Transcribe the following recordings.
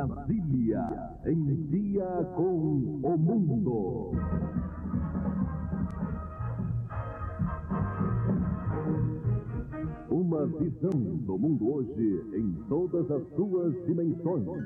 Brasília, em dia com o mundo. Uma visão do mundo hoje em todas as suas dimensões.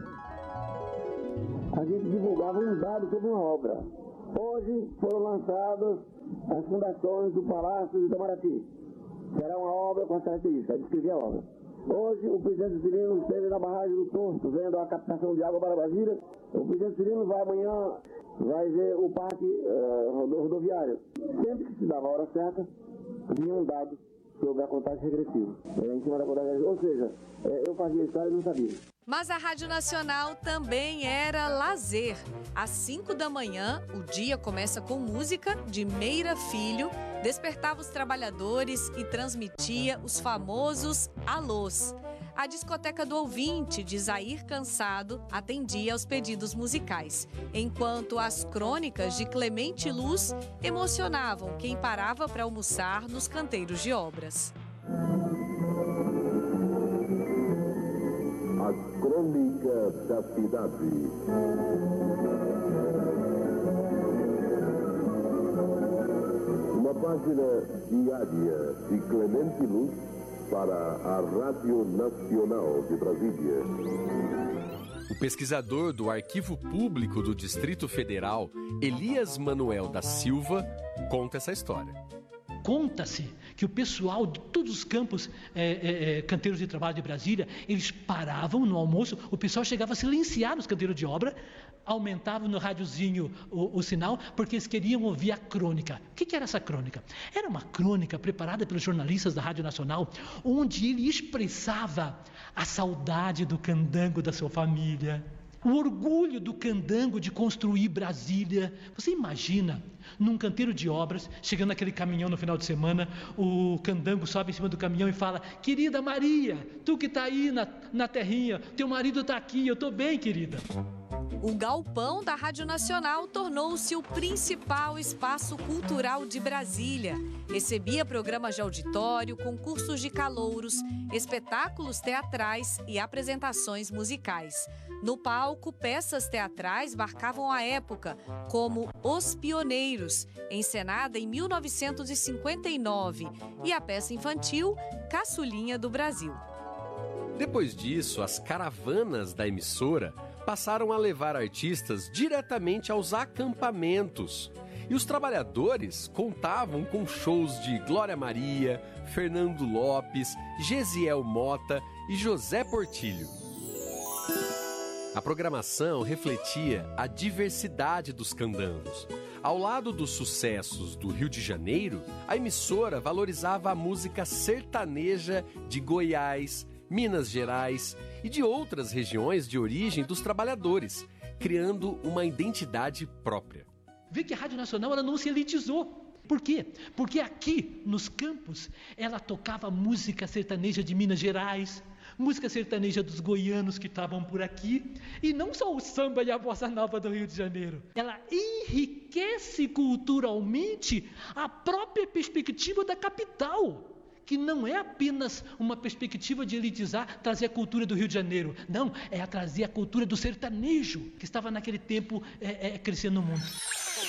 A gente divulgava um dado sobre uma obra. Hoje foram lançadas as fundações do Palácio de Itamaraty. Será uma obra com as características, descrever a obra. Hoje o presidente Cirino esteve na barragem do Torto, vendo a captação de água para Brasília. O presidente Cirino vai amanhã, vai ver o parque rodoviário. Sempre que se dava a hora certa, vinha um dado sobre a contagem regressiva. Em cima da contagem regressiva. Ou seja, eu fazia história e não sabia. Mas a Rádio Nacional também era lazer. Às 5 da manhã, o dia começa com música de Meira Filho, despertava os trabalhadores e transmitia os famosos alôs. A discoteca do ouvinte, de Zair Cansado, atendia aos pedidos musicais, enquanto as crônicas de Clemente Luz emocionavam quem parava para almoçar nos canteiros de obras. A crônica da cidade. Uma página diária de Clemente Luz para a Rádio Nacional de Brasília. O pesquisador do Arquivo Público do Distrito Federal, Elias Manuel da Silva, conta essa história. Conta-se que o pessoal de todos os campos, canteiros de trabalho de Brasília, eles paravam no almoço, o pessoal chegava a silenciar nos canteiros de obra, aumentavam no rádiozinho o sinal, porque eles queriam ouvir a crônica. O que era essa crônica? Era uma crônica preparada pelos jornalistas da Rádio Nacional, onde ele expressava a saudade do candango da sua família, o orgulho do candango de construir Brasília. Você imagina, num canteiro de obras, chegando aquele caminhão no final de semana, o candango sobe em cima do caminhão e fala: querida Maria, tu que está aí na terrinha, teu marido está aqui, eu estou bem, querida. O galpão da Rádio Nacional tornou-se o principal espaço cultural de Brasília. Recebia programas de auditório, concursos de calouros, espetáculos teatrais e apresentações musicais. No palco, peças teatrais marcavam a época, como Os Pioneiros, encenada em 1959, e a peça infantil Caçulinha do Brasil. Depois disso, as caravanas da emissora passaram a levar artistas diretamente aos acampamentos. E os trabalhadores contavam com shows de Glória Maria, Fernando Lopes, Gesiel Mota e José Portilho. A programação refletia a diversidade dos candangos. Ao lado dos sucessos do Rio de Janeiro, a emissora valorizava a música sertaneja de Goiás, Minas Gerais e de outras regiões de origem dos trabalhadores, criando uma identidade própria. Vê que a Rádio Nacional ela não se elitizou. Por quê? Porque aqui, nos campos, ela tocava música sertaneja de Minas Gerais, música sertaneja dos goianos que estavam por aqui, e não só o samba e a bossa nova do Rio de Janeiro. Ela enriquece culturalmente a própria perspectiva da capital, que não é apenas uma perspectiva de elitizar, trazer a cultura do Rio de Janeiro. Não, é trazer a cultura do sertanejo, que estava naquele tempo crescendo no mundo.